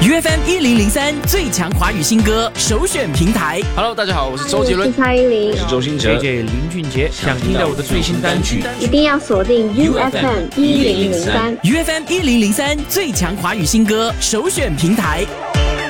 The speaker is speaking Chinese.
UFM 1003最强华语新歌首选平台。 Hello， 大家好，我是周杰伦， 我是蔡依林， 我是周兴哲 ，JJ 林俊杰。想听到我的最新单曲， 一定要锁定 UFM 1003。 UFM 1003最强华语新歌首选平台。